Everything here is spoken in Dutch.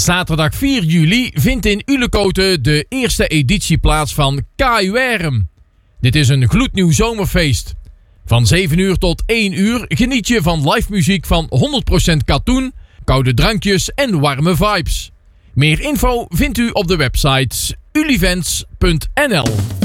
Zaterdag 4 juli vindt in Ulekoten de eerste editie plaats van KURM. Dit is een gloednieuw zomerfeest. Van 7 uur tot 1 uur geniet je van live muziek van 100% katoen, koude drankjes en warme vibes. Meer info vindt u op de website ulivents.nl.